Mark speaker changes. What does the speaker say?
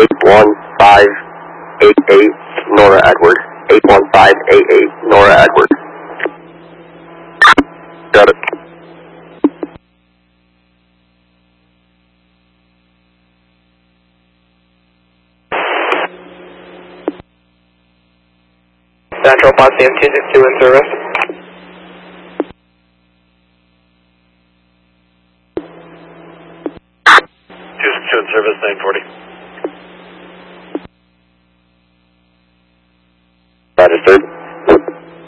Speaker 1: 81588 Nora Edwards. 81588 Nora Edwards. Got it.
Speaker 2: Central Potsdam 262 in service.
Speaker 3: In service, 940.
Speaker 1: Registered.